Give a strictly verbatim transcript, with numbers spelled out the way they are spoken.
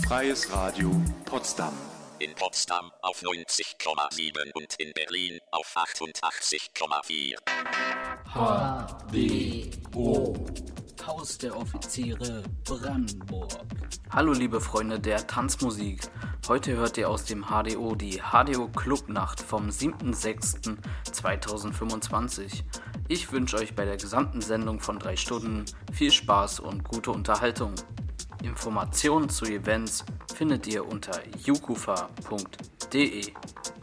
Freies Radio Potsdam. In Potsdam auf neunzig Komma sieben und in Berlin auf achtundachtzig Komma vier. H B O Haus der Offiziere Brandenburg. Hallo liebe Freunde der Tanzmusik. Heute hört ihr aus dem H D O die H D O Clubnacht vom siebten sechsten zweitausendfünfundzwanzig. Ich wünsche euch bei der gesamten Sendung von drei Stunden viel Spaß und gute Unterhaltung. Informationen zu Events findet ihr unter jukufa punkt de.